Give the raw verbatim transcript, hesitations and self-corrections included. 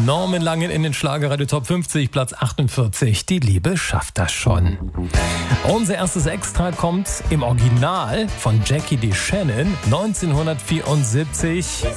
Norman Langen in den Schlagerradio Top fünfzig, Platz achtundvierzig. Die Liebe schafft das schon. Unser erstes Extra kommt im Original von Jackie DeShannon neunzehnhundertvierundsiebzig.